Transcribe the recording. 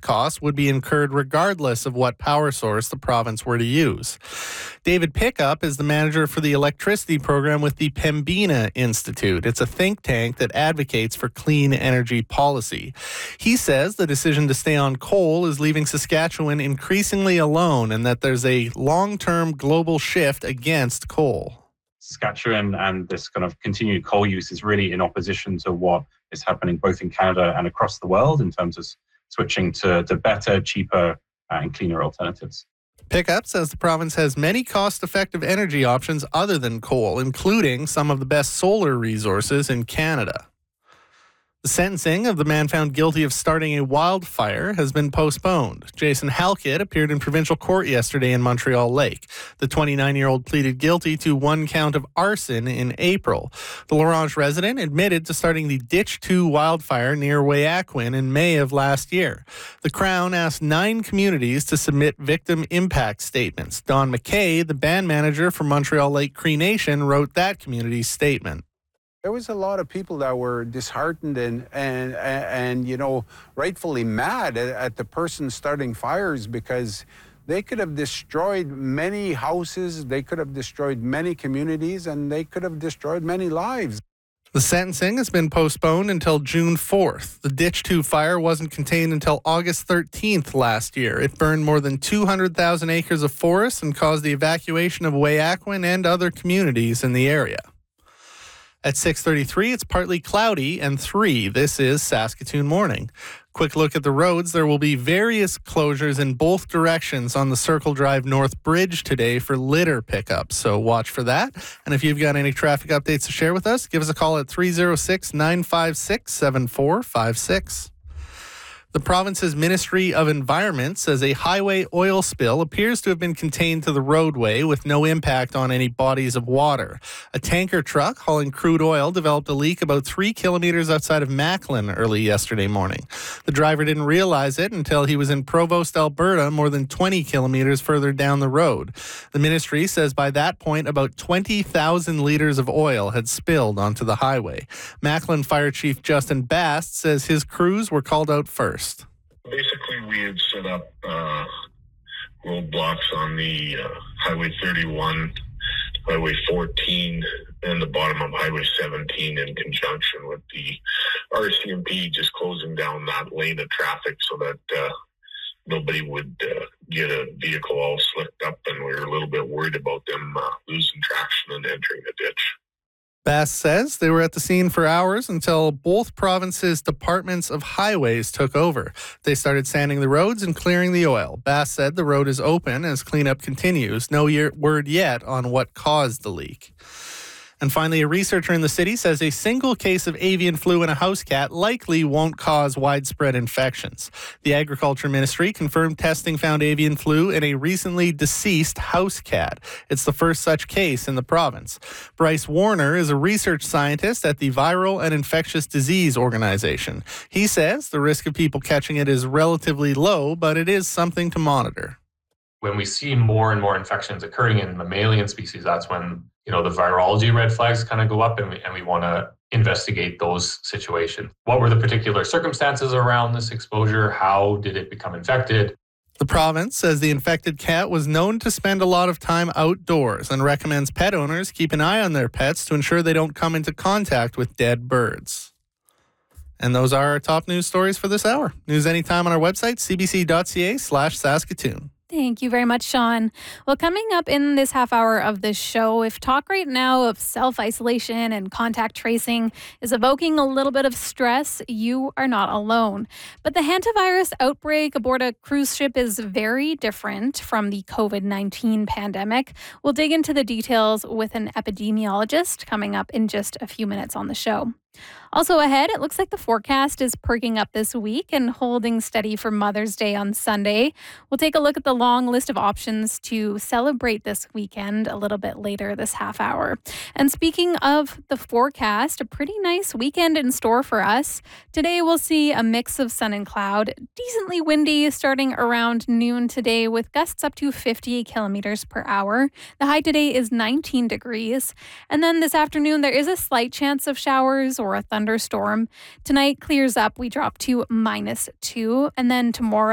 costs would be incurred regardless of what power source the province were to use. David Pickup is the manager for the electricity program with the Pembina Institute. It's a think tank that advocates for clean energy policy. He says the decision to stay on coal is leaving Saskatchewan increasingly alone and that there's a long-term global shift against coal. Saskatchewan and this kind of continued coal use is really in opposition to what is happening both in Canada and across the world in terms of switching to better, cheaper, and cleaner alternatives. Pickup says the province has many cost-effective energy options other than coal, including some of the best solar resources in Canada. The sentencing of the man found guilty of starting a wildfire has been postponed. Jason Halkett appeared in provincial court yesterday in Montreal Lake. The 29-year-old pleaded guilty to one count of arson in April. The Laurentian resident admitted to starting the Ditch 2 wildfire near Weyakwen in May of last year. The Crown asked 9 communities to submit victim impact statements. Don McKay, the band manager for Montreal Lake Cree Nation, wrote that community's statement. There was a lot of people that were disheartened and you know, rightfully mad at the person starting fires because they could have destroyed many houses, they could have destroyed many communities, and they could have destroyed many lives. The sentencing has been postponed until June 4th. The Ditch 2 fire wasn't contained until August 13th last year. It burned more than 200,000 acres of forest and caused the evacuation of Weyakwen and other communities in the area. At 6:33, it's partly cloudy and 3. This is Saskatoon Morning. Quick look at the roads. There will be various closures in both directions on the Circle Drive North Bridge today for litter pickup, so watch for that. And if you've got any traffic updates to share with us, give us a call at 306-956-7456. The province's Ministry of Environment says a highway oil spill appears to have been contained to the roadway with no impact on any bodies of water. A tanker truck hauling crude oil developed a leak about 3 kilometers outside of Macklin early yesterday morning. The driver didn't realize it until he was in Provost, Alberta, more than 20 kilometers further down the road. The ministry says by that point, about 20,000 liters of oil had spilled onto the highway. Macklin Fire Chief Justin Bast says his crews were called out first. Basically, we had set up roadblocks on the Highway 31, Highway 14, and the bottom of Highway 17 in conjunction with the RCMP just closing down that lane of traffic so that nobody would get a vehicle all slicked up, and we were a little bit worried about them losing traction and entering the ditch. Bass says they were at the scene for hours until both provinces' departments of highways took over. They started sanding the roads and clearing the oil. Bass said the road is open as cleanup continues. No word yet on what caused the leak. And finally, a researcher in the city says a single case of avian flu in a house cat likely won't cause widespread infections. The Agriculture Ministry confirmed testing found avian flu in a recently deceased house cat. It's the first such case in the province. Bryce Warner is a research scientist at the Viral and Infectious Disease Organization. He says the risk of people catching it is relatively low, but it is something to monitor. When we see more and more infections occurring in mammalian species, that's when the virology red flags kind of go up, and we want to investigate those situations. What were the particular circumstances around this exposure? How did it become infected? The province says the infected cat was known to spend a lot of time outdoors and recommends pet owners keep an eye on their pets to ensure they don't come into contact with dead birds. And those are our top news stories for this hour. News anytime on our website, cbc.ca/Saskatoon. Thank you very much, Sean. Well, coming up in this half hour of this show, if talk right now of self-isolation and contact tracing is evoking a little bit of stress, you are not alone. But the hantavirus outbreak aboard a cruise ship is very different from the COVID-19 pandemic. We'll dig into the details with an epidemiologist coming up in just a few minutes on the show. Also ahead, it looks like the forecast is perking up this week and holding steady for Mother's Day on Sunday. We'll take a look at the long list of options to celebrate this weekend a little bit later this half hour. And speaking of the forecast, a pretty nice weekend in store for us. Today we'll see a mix of sun and cloud, decently windy starting around noon today with gusts up to 50 kilometers per hour. The high today is 19 degrees. And then this afternoon there is a slight chance of showers or a thunderstorm. Tonight clears up. We drop to -2. And then tomorrow